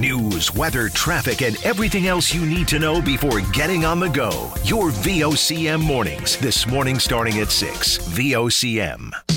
News, weather, traffic, and everything else you need to know before getting on the go. Your VOCM mornings. This morning starting at 6. VOCM.